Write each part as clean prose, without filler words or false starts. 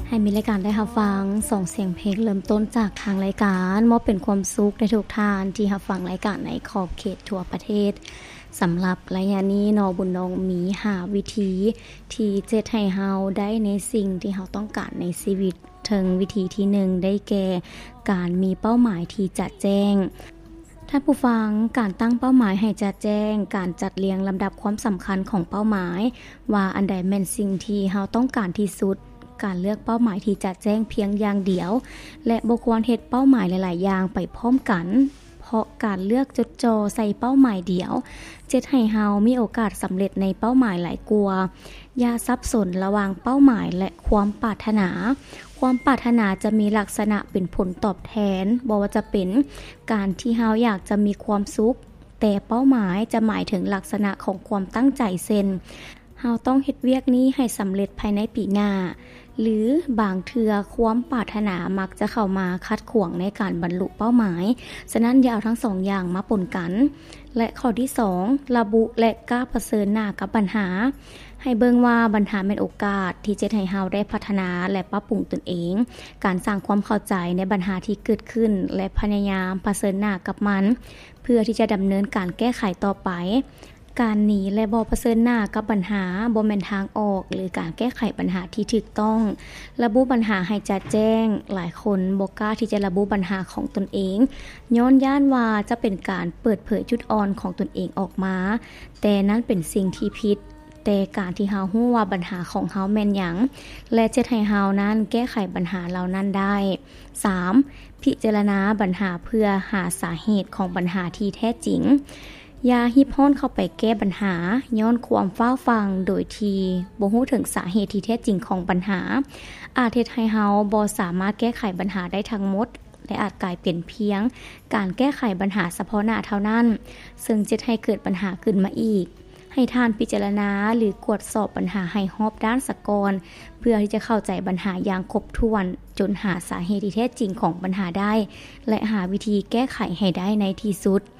ให้มีรายการได้รับฟังส่งเสียงเพลงเริ่มต้นจากทางรายการมอบเป็นความสุขในทุกทานที่รับฟังรายการในขอบเขตทั่วประเทศสำหรับระยะนี้นอบุญนองมี5วิธีที่จะให้เฮาได้ในสิ่งที่เฮาต้องการในชีวิตถึงวิธีที่1ได้แก่การมีเป้าหมายที่จะแจ้งท่านผู้ฟังการตั้งเป้าหมายให้จัดแจ้งการจัดเรียงลำดับความสำคัญของเป้าหมายว่าอันใดแม่นสิ่งที่เฮาต้องการที่สุดการเลือกเป้าหมายที่จะแจ้งเพียงอย่างเดียวและบ่ควรเฮ็ดเป้าหมายหลายๆอย่างไปพร้อมกันเพราะการเลือกจดจ่อใส่เป้าหมายเดียวจะให้เฮามีโอกาสสำเร็จในเป้าหมายหลายกว่าอย่าสับสนระหว่างเป้าหมายและความปรารถนาความปรารถนาจะมีลักษณะเป็นผลตอบแทนบ่ว่าจะเป็นการที่เฮาอยากจะมีความสุขแต่เป้าหมายจะหมายถึงลักษณะของความตั้งใจเช่นเฮาต้องเฮ็ดเวียกนี้ให้สำเร็จภายในปีหน้าหรือบางเทื่อความปรารถนามักจะเข้ามาคัดขวางในการบรรลุเป้าหมายฉะนั้นอย่าเอาทั้งสองอย่างมาปนกันและข้อที่2ระบุและกล้าเผชิญหน้ากับปัญหาให้เบิ่งว่าปัญหาเป็นโอกาสที่จะให้เฮาได้พัฒนาและปรับปรุงตนเองการสร้างความเข้าใจในปัญหาที่เกิดขึ้นและพยายามเผชิญหน้ากับมันเพื่อที่จะดำเนินการแก้ไขต่อไปการหนีและบ่เผชิญหน้ากับปัญหาบ่แม่นทางออกหรือการแก้ไขปัญหาที่ถูกต้องระบุปัญหาให้ชัดแจ้งหลายคนบ่กล้าที่จะระบุปัญหาของตนเองย้อนย่านว่าจะเป็นการเปิดเผยจุดอ่อนของตนเองออกมาแต่นั้นเป็นสิ่งที่ผิดแต่การที่เฮาฮู้ว่าปัญหาของเฮาแม่นหยังและจะให้เฮานั้นแก้ไขปัญหาเหล่านั้นได้ 3. พิจารณาปัญหาเพื่อหาสาเหตุของปัญหาที่แท้จริงอย่าฮิบฮ้อนเข้าไปแก้ปัญหาย้อนความฟ้าฟังโดยที่บ่ฮู้ถึงสาเหตุที่แท้จริงของปัญหาอาจเฮ็ดให้เฮาบ่สามารถแก้ไขปัญหาได้ทั้งหมดและอาจกลายเป็นเพียงการแก้ไขปัญหาเฉพาะหน้าเท่านั้นซึ่งจะให้เกิดปัญหาขึ้นมาอีกให้ท่านพิจารณาหรือกวดสอบปัญหาให้รอบด้านสะก่อนเพื่อที่จะเข้าใจปัญหาอย่างครบถ้วนจนหาสาเหตุที่แท้จริงของปัญหาได้และหาวิธีแก้ไขให้ได้ในที่สุด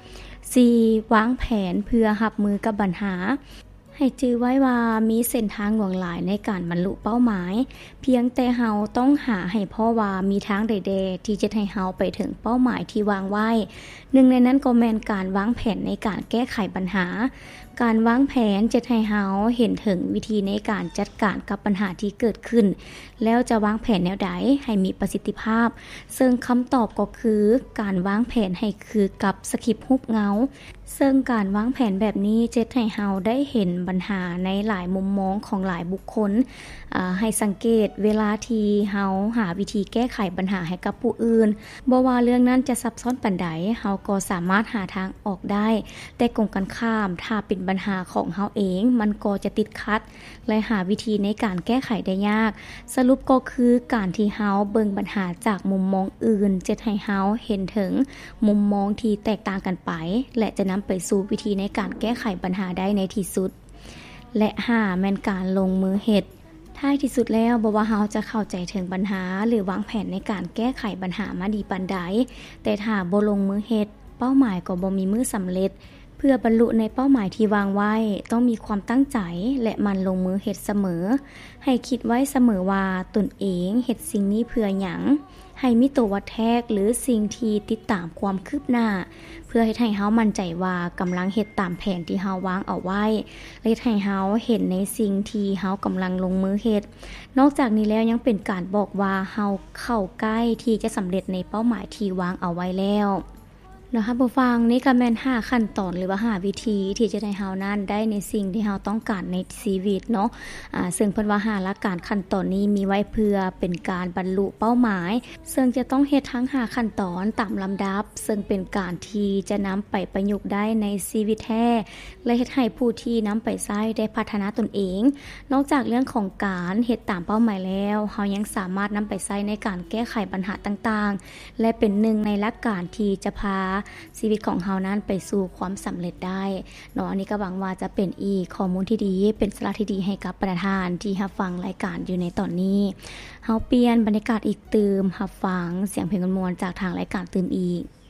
4. วางแผนเพื่อรับมือกับปัญหาให้จื้อไว้ว่ามีเส้นทางหลากหลายในการบรรลุเป้าหมายเพียงแต่เฮาต้องหาให้พอว่ามีทางใดๆที่จะให้เฮาไปถึงเป้าหมายที่วางไว้หนึ่งในนั้นก็แม่นการวางแผนในการแก้ไขปัญหาการวางแผนจะให้เฮาเห็นถึงวิธีในการจัดการกับปัญหาที่เกิดขึ้นแล้วจะวางแผนแนวใดให้มีประสิทธิภาพซึ่งคำตอบก็คือการวางแผนให้คือกับสคริปต์รูปเงาซึ่งการวางแผนแบบนี้จะให้เฮาได้เห็นปัญหาในหลายมุมมองของหลายบุคคลให้สังเกตเวลาที่เฮาหาวิธีแก้ไขปัญหาให้กับผู้อื่นบ่ว่าเรื่องนั้นจะซับซ้อนปานใดเฮาก็สามารถหาทางออกได้แต่กงกันข้ามถ้าเป็นปัญหาของเฮาเองมันก็จะติดขัดและหาวิธีในการแก้ไขได้ยากสรุปก็คือการที่เฮาเบิ่งปัญหาจากมุมมองอื่นจะให้เฮาเห็นถึงมุมมองที่แตกต่างกันไปและจะนำไปสู่วิธีในการแก้ไขปัญหาได้ในที่สุดและ5แม่นการลงมือเฮ็ดท้ายที่สุดแล้วบ่ว่าเฮาจะเข้าใจถึงปัญหาหรือวางแผนในการแก้ไขปัญหามาดีปานใดแต่ถ้าบ่ลงมือเฮ็ดเป้าหมายก็บ่มีมื้อสำเร็จเพื่อบรรลุในเป้าหมายที่วางไว้ต้องมีความตั้งใจและมันลงมือเฮ็ดเสมอให้คิดไว้เสมอว่าตนเองเฮ็ดสิ่งนี้เพื่อหยังให้มีตัววัดแทกหรือสิ่งที่ติดตามความคืบหน้าเพื่อให้เฮามั่นใจว่ากำลังเฮ็ดตามแผนที่เฮาวางเอาไว้และให้เฮาเห็นในสิ่งที่เฮากำลังลงมือเฮ็ดนอกจากนี้แล้วยังเป็นการบอกว่าเฮาเข้าใกล้ที่จะสำเร็จในเป้าหมายที่วางเอาไว้แล้วนะคะผู้ฟังนี่ก็แม่น5ขั้นตอนหรือว่า5วิธีที่จะให้เฮานั้นได้ในสิ่งที่เฮาต้องการในชีวิตเนาะซึ่งเพิ่นว่า5หลักการขั้นตอนนี้มีไว้เพื่อเป็นการบรรลุเป้าหมายซึ่งจะต้องเฮ็ดทั้ง5ขั้นตอนตามลำดับซึ่งเป็นการที่จะนำไปประยุกต์ได้ในชีวิตแท้และเฮ็ดให้ผู้ที่นำไปใช้ได้พัฒนาตนเองนอกจากเรื่องของการเฮ็ดตามเป้าหมายแล้วเฮายังสามารถนำไปใช้ในการแก้ไขปัญหาต่างๆและเป็นหนึ่งในหลักการที่จะพาชีวิตของเฮานั้นไปสู่ความสำเร็จได้เนาะอันนี้ก็หวังว่าจะเป็นอีกข้อมูลที่ดีเป็นสาระที่ดีให้กับประธานที่รับฟังรายการอยู่ในตอนนี้เฮาเปลี่ยนบรรยากาศอีกตื่มรับฟังเสียงเพลงมวลๆจากทางรายการตื่มอีก